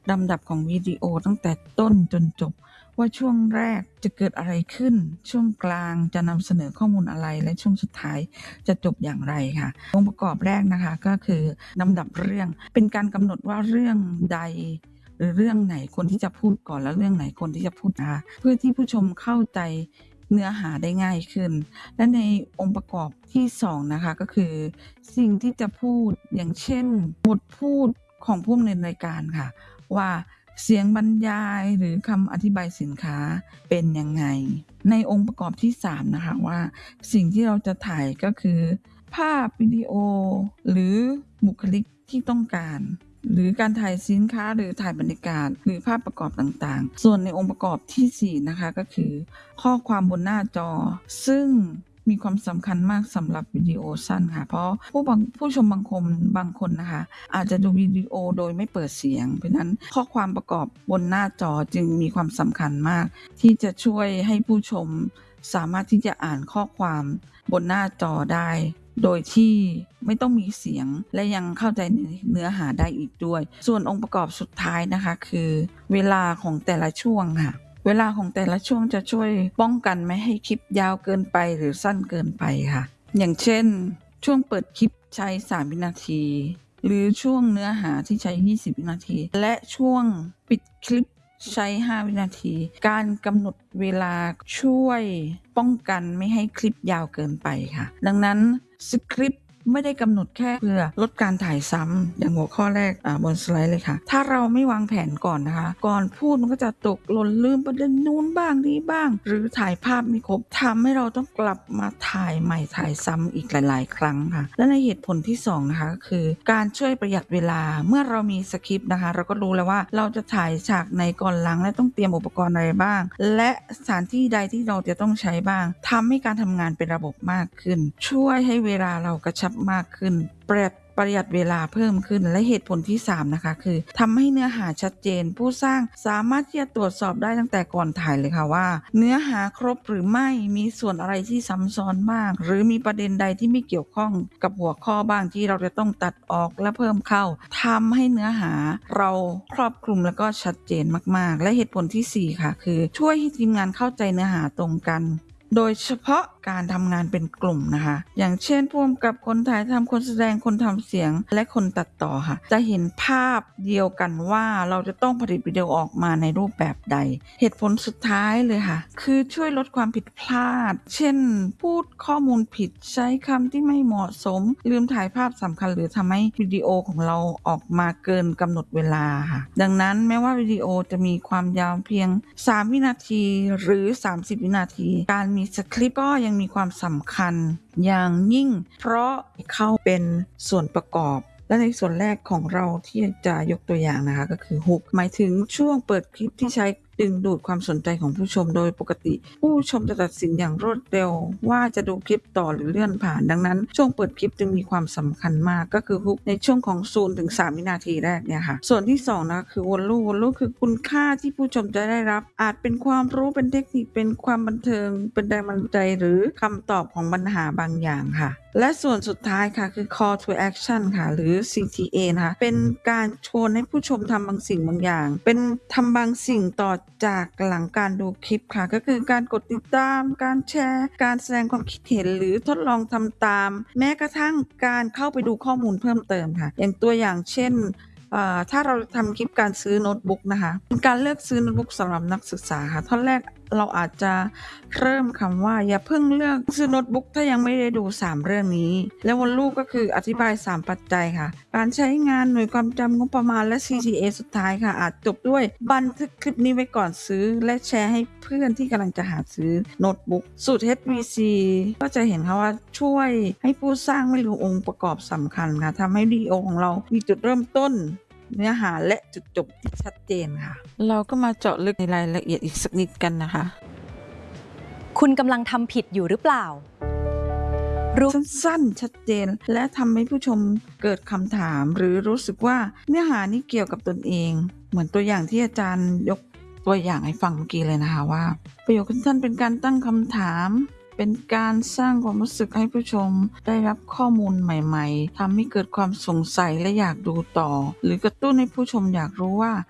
ลำดับของวิดีโอตั้งแต่ต้นจนจบว่าช่วงแรกจะเกิดอะไรขึ้นช่วงกลางจะนำเสนอข้อมูลอะไรและช่วงสุดท้ายจะจบอย่างไรค่ะองค์ประกอบแรกนะคะก็คือลำดับเรื่องเป็นการกำหนดว่าเรื่องใดหรือเรื่องไหนควรที่จะพูดก่อนและเรื่องไหนควรที่จะพูดนะคะเพื่อที่ผู้ชมเข้าใจเนื้อหาได้ง่ายขึ้นและในองค์ประกอบที่2นะคะก็คือสิ่งที่จะพูดอย่างเช่นบทพูดของผู้ดำเนินรายการค่ะว่าเสียงบรรยายหรือคำอธิบายสินค้าเป็นยังไงในองค์ประกอบที่3นะคะว่าสิ่งที่เราจะถ่ายก็คือภาพวิดีโอหรือบุคลิกที่ต้องการหรือการถ่ายสินค้าหรือถ่ายบรรยากาศหรือภาพประกอบต่างๆส่วนในองค์ประกอบที่4นะคะก็คือข้อความบนหน้าจอซึ่งมีความสำคัญมากสำหรับวิดีโอสั้นค่ะเพราะผู้ชมบางคนนะคะอาจจะดูวิดีโอโดยไม่เปิดเสียงเพราะฉะนั้นข้อความประกอบบนหน้าจอจึงมีความสำคัญมากที่จะช่วยให้ผู้ชมสามารถที่จะอ่านข้อความบนหน้าจอได้โดยที่ไม่ต้องมีเสียงและยังเข้าใจเนื้อหาได้อีกด้วยส่วนองค์ประกอบสุดท้ายนะคะคือเวลาของแต่ละช่วงค่ะเวลาของแต่ละช่วงจะช่วยป้องกันไม่ให้คลิปยาวเกินไปหรือสั้นเกินไปค่ะอย่างเช่นช่วงเปิดคลิปใช้3วินาทีหรือช่วงเนื้อหาที่ใช้20วินาทีและช่วงปิดคลิปใช้5วินาทีการกำหนดเวลาช่วยป้องกันไม่ให้คลิปยาวเกินไปค่ะดังนั้นสคริปต์ไม่ได้กำหนดแค่เพื่อลดการถ่ายซ้ำอย่างหัวข้อแรกบนสไลด์เลยค่ะถ้าเราไม่วางแผนก่อนนะคะก่อนพูดมันก็จะตกหล่นลืมประเด็นนู้นบ้างนี้บ้างหรือถ่ายภาพไม่ครบทำให้เราต้องกลับมาถ่ายใหม่ถ่ายซ้ำอีกหลายๆครั้งค่ะและในเหตุผลที่2นะคะคือการช่วยประหยัดเวลาเมื่อเรามีสคริปต์นะคะเราก็รู้แล้วว่าเราจะถ่ายฉากไหนก่อนหลังและต้องเตรียมอุปกรณ์อะไรบ้างและสถานที่ใดที่เราจะต้องใช้บ้างทำให้การทำงานเป็นระบบมากขึ้นช่วยให้เวลาเรากระชับมากขึ้นประหยัดเวลาเพิ่มขึ้นและเหตุผลที่3นะคะคือทำให้เนื้อหาชัดเจนผู้สร้างสามารถที่จะตรวจสอบได้ตั้งแต่ก่อนถ่ายเลยค่ะว่าเนื้อหาครบหรือไม่มีส่วนอะไรที่ซ้ำซ้อนบ้างหรือมีประเด็นใดที่ไม่เกี่ยวข้องกับหัวข้อบ้างที่เราจะต้องตัดออกและเพิ่มเข้าทำให้เนื้อหาเราครอบคลุมแล้วก็ชัดเจนมากๆและเหตุผลที่4ค่ะคือช่วยให้ทีมงานเข้าใจเนื้อหาตรงกันโดยเฉพาะการทำงานเป็นกลุ่มนะคะอย่างเช่นผู้กำกับคนถ่ายทำคนแสดงคนทำเสียงและคนตัดต่อค่ะจะเห็นภาพเดียวกันว่าเราจะต้องผลิตวิดีโอออกมาในรูปแบบใดเหตุผลสุดท้ายเลยค่ะคือช่วยลดความผิดพลาดเช่นพูดข้อมูลผิดใช้คำที่ไม่เหมาะสมลืมถ่ายภาพสำคัญหรือทำให้วิดีโอของเราออกมาเกินกำหนดเวลาค่ะดังนั้นแม้ว่าวิดีโอจะมีความยาวเพียง3วินาทีหรือ30วินาทีการมีสคริปต์ก็ยังมีความสำคัญอย่างยิ่งเพราะเข้าเป็นส่วนประกอบและในส่วนแรกของเราที่จะยกตัวอย่างนะคะก็คือฮุกหมายถึงช่วงเปิดคลิปที่ใช้ดึงดูดความสนใจของผู้ชมโดยปกติผู้ชมจะตัดสินอย่างรวดเร็วว่าจะดูคลิปต่อหรือเลื่อนผ่านดังนั้นช่วงเปิดคลิปจึงมีความสำคัญมากก็คือฮุกในช่วงของ0ถึง3วินาทีแรกเนี่ยค่ะส่วนที่2นะคือวอลลุ่คือคุณค่าที่ผู้ชมจะได้รับอาจเป็นความรู้เป็นเทคนิคเป็นความบันเทิงเป็นแรงบันดาลใจหรือคำตอบของปัญหาบางอย่างค่ะและส่วนสุดท้ายค่ะคือ call to action ค่ะหรือ CTA นะคะเป็นการชวนให้ผู้ชมทำบางสิ่งบางอย่างเป็นทำบางสิ่งต่อจากหลังการดูคลิปค่ะก็คือการกดติดตามการแชร์การแสดงความคิดเห็นหรือทดลองทำตามแม้กระทั่งการเข้าไปดูข้อมูลเพิ่มเติมค่ะอย่างตัวอย่างเช่นถ้าเราทำคลิปการซื้อโน้ตบุ๊กนะคะเป็นการเลือกซื้อโน้ตบุ๊กสำหรับนักศึกษาค่ะท่อนแรกเราอาจจะเริ่มคำว่าอย่าเพิ่งเลือกซื้อโน้ตบุ๊กถ้ายังไม่ได้ดู3เรื่องนี้และวอลลุ่มก็คืออธิบาย3ปัจจัยค่ะการใช้งานหน่วยความจำงบประมาณและ CTA สุดท้ายค่ะอาจจบด้วยบันทึกคลิปนี้ไว้ก่อนซื้อและแชร์ให้เพื่อนที่กำลังจะหาซื้อโน้ตบุ๊กสูตร HVC ก็จะเห็นค่ะว่าช่วยให้ผู้สร้างไม่ลืมองค์ประกอบสำคัญค่ะทำให้วิดีโอของเรามีจุดเริ่มต้นเนื้อหาและจุดจบที่ชัดเจนค่ะเราก็มาเจาะลึกในรายละเอียดอีกสักนิดกันนะคะคุณกำลังทำผิดอยู่หรือเปล่าสั้นๆชัดเจนและทำให้ผู้ชมเกิดคำถามหรือรู้สึกว่าเนื้อหานี้เกี่ยวกับตนเองเหมือนตัวอย่างที่อาจารย์ยกตัวอย่างให้ฟังเมื่อกี้เลยนะคะว่าประโยคสั้นๆเป็นการตั้งคำถามเป็นการสร้างความรู้สึกให้ผู้ชมได้รับข้อมูลใหม่ๆทำให้เกิดความสงสัยและอยากดูต่อหรือกระตุ้นให้ผู้ชมอยากรู้ว่า